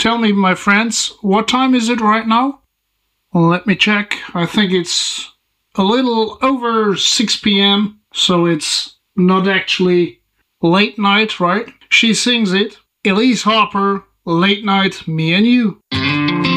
tell me, my friends, what time is it right now? Let me check. I think it's a little over 6 p.m. So it's not actually late night, right? She sings it. Elise Hopper, Late Night, Me and You.